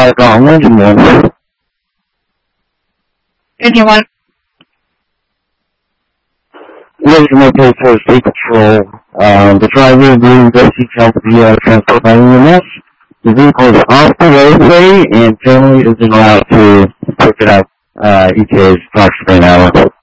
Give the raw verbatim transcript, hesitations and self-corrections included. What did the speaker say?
Park on Lindenwood. Anyone? Original place for state patrol. Um, the driver believes that he can't be uh, transported by E M S. The vehicle is off the roadway and generally isn't allowed to pick it up uh, each day approximately an hour.